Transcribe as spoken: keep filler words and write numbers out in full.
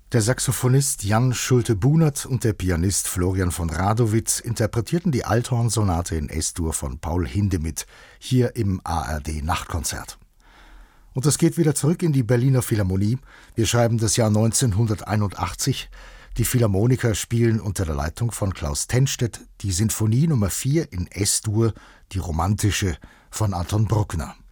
Der Saxophonist Jan Schulte-Bunert und der Pianist Florian von Radowitz interpretierten die Althorn-Sonate in Es-Dur von Paul Hindemith hier im A R D-Nachtkonzert. Und es geht wieder zurück in die Berliner Philharmonie. Wir schreiben das Jahr neunzehnhunderteinundachtzig. Die Philharmoniker spielen unter der Leitung von Klaus Tennstedt die Sinfonie Nummer vier in Es-Dur, die romantische von Anton Bruckner.